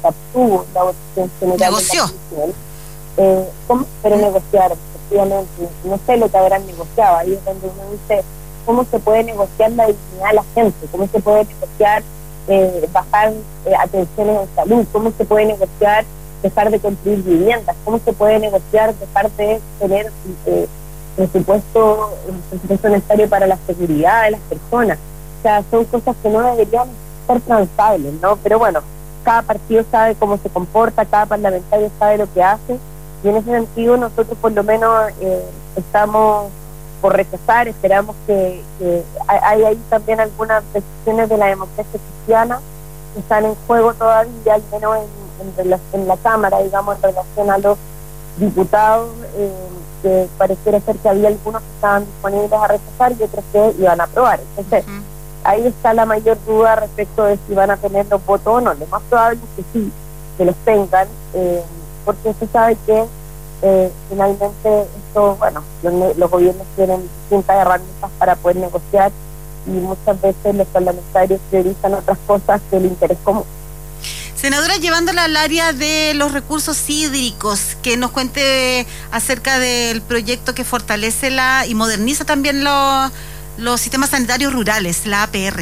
se abstuvo la votación general negoció. de la comisión. Pero negociar, efectivamente, no sé lo que habrán negociado, ahí es donde uno dice, ¿cómo se puede negociar la dignidad de la gente? ¿Cómo se puede negociar bajar atenciones en salud? ¿Cómo se puede negociar dejar de construir viviendas? ¿Cómo se puede negociar dejar de tener presupuesto necesario para la seguridad de las personas? O sea, son cosas que no deberían ser transables, ¿no? Pero bueno, cada partido sabe cómo se comporta, cada parlamentario sabe lo que hace, y en ese sentido nosotros por lo menos estamos por rechazar. Esperamos que hay ahí también algunas decisiones de la democracia cristiana que están en juego todavía, al menos en la Cámara, digamos, en relación a los diputados, que pareciera ser que había algunos que estaban disponibles a rechazar y otros que iban a aprobar. Entonces, ahí está la mayor duda respecto de si van a tener los votos o no. Lo más probable es que sí, que los tengan, porque se sabe que finalmente esto, bueno, los gobiernos tienen distintas herramientas para poder negociar, y muchas veces los parlamentarios priorizan otras cosas que el interés común. Senadora, llevándola al área de los recursos hídricos, que nos cuente acerca del proyecto que fortalece y moderniza también los sistemas sanitarios rurales, la APR.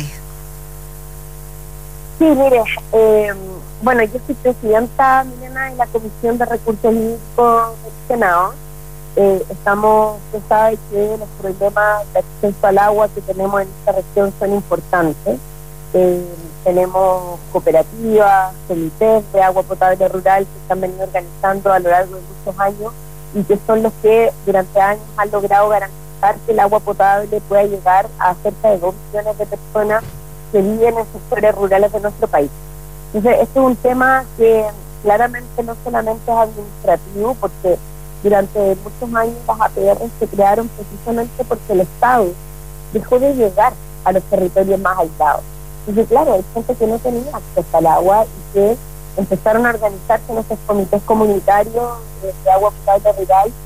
Sí, mire, bueno, yo soy presidenta, Milena, en la Comisión de Recursos Hídricos del Senado. Usted sabe que los problemas de acceso al agua que tenemos en esta región son importantes. Tenemos cooperativas, comités de agua potable rural que se han venido organizando a lo largo de muchos años, y que son los que durante años han logrado garantizar que el agua potable pueda llegar a cerca de 2 millones de personas que viven en sectores rurales de nuestro país. Entonces, este es un tema que claramente no solamente es administrativo, porque durante muchos años las APR se crearon precisamente porque el Estado dejó de llegar a los territorios más aislados. Entonces, claro, hay gente que no tenía acceso al agua y que empezaron a organizarse en esos comités comunitarios de agua potable rural